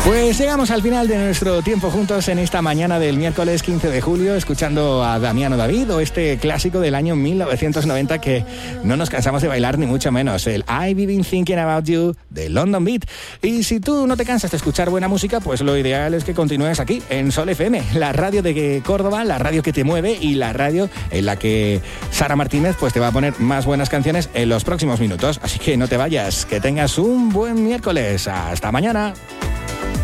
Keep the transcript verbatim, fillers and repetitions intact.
Pues llegamos al final de nuestro tiempo juntos en esta mañana del miércoles quince de julio, escuchando a Damiano David o este clásico del año mil novecientos noventa que no nos cansamos de bailar ni mucho menos, el I've Been Thinking About You de London Beat. Y si tú no te cansas de escuchar buena música, pues lo ideal es que continúes aquí en Sol F M, la radio de Córdoba, la radio que te mueve y la radio en la que Sara Martínez pues te va a poner más buenas canciones en los próximos minutos. Así que no te vayas, que tengas un buen miércoles. Hasta mañana.